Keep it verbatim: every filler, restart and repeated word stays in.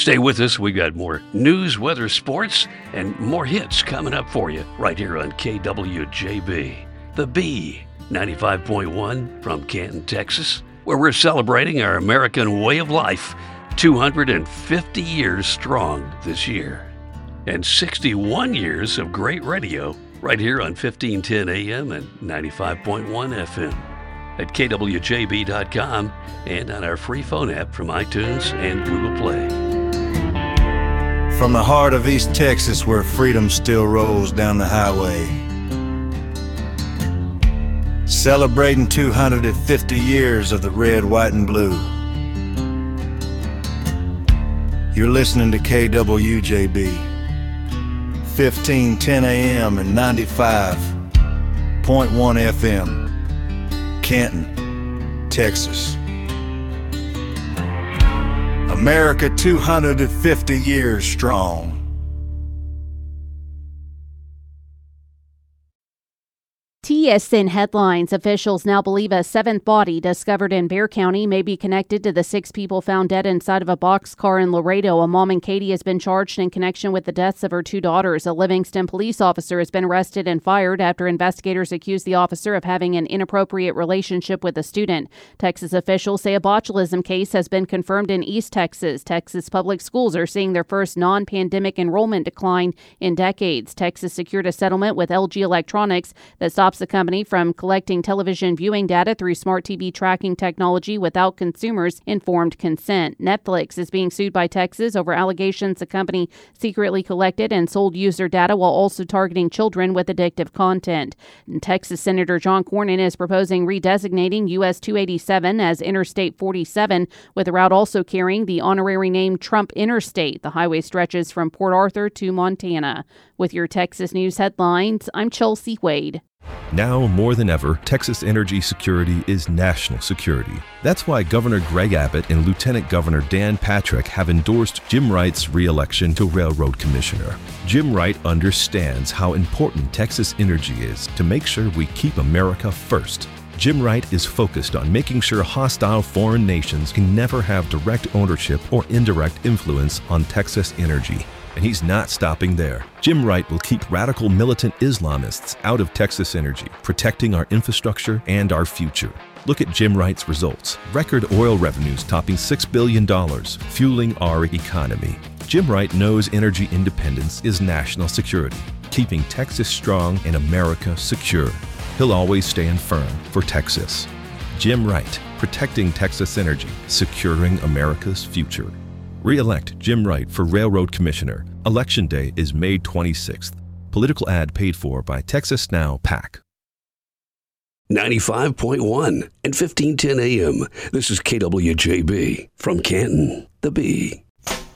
Stay with us. We've got more news, weather, sports, and more hits coming up for you right here on K W J B. The B, ninety-five point one from Canton, Texas, where we're celebrating our American way of life, two hundred fifty years strong this year. And sixty-one years of great radio right here on fifteen ten A M and ninety-five point one F M. At K W J B dot com and on our free phone app from iTunes and Google Play. From the heart of East Texas, where freedom still rolls down the highway, celebrating two hundred fifty years of the red, white, and blue. You're listening to K W J B, fifteen ten A M and ninety-five point one F M, Canton, Texas. America two hundred fifty years strong. T S N headlines. Officials now believe a seventh body discovered in Bexar County may be connected to the six people found dead inside of a boxcar in Laredo. A mom in Katy has been charged in connection with the deaths of her two daughters. A Livingston police officer has been arrested and fired after investigators accuse the officer of having an inappropriate relationship with a student. Texas officials say a botulism case has been confirmed in East Texas. Texas public schools are seeing their first non-pandemic enrollment decline in decades. Texas secured a settlement with L G Electronics that stops the company from collecting television viewing data through smart T V tracking technology without consumers' informed consent. Netflix is being sued by Texas over allegations the company secretly collected and sold user data while also targeting children with addictive content. And Texas Senator John Cornyn is proposing redesignating U S two eighty-seven as Interstate forty-seven, with the route also carrying the honorary name Trump Interstate. The highway stretches from Port Arthur to Montana. With your Texas news headlines, I'm Chelsea Wade. Now more than ever, Texas energy security is national security. That's why Governor Greg Abbott and Lieutenant Governor Dan Patrick have endorsed Jim Wright's re-election to Railroad Commissioner. Jim Wright understands how important Texas energy is to make sure we keep America first. Jim Wright is focused on making sure hostile foreign nations can never have direct ownership or indirect influence on Texas energy. And he's not stopping there. Jim Wright will keep radical militant Islamists out of Texas energy, protecting our infrastructure and our future. Look at Jim Wright's results. Record oil revenues topping six billion dollars, fueling our economy. Jim Wright knows energy independence is national security, keeping Texas strong and America secure. He'll always stand firm for Texas. Jim Wright, protecting Texas energy, securing America's future. Re-elect Jim Wright for Railroad Commissioner. Election Day is May twenty-sixth. Political ad paid for by Texas Now PAC. ninety-five point one and fifteen ten A M. This is K W J B from Canton, the B.